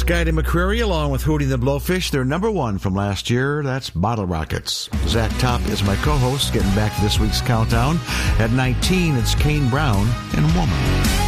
Skye McCreary along with Hootie and the Blowfish. They're number one from last year. That's Bottle Rockets. Zach Top is my co-host. Getting back to this week's countdown. At 19, it's Kane Brown and Woman.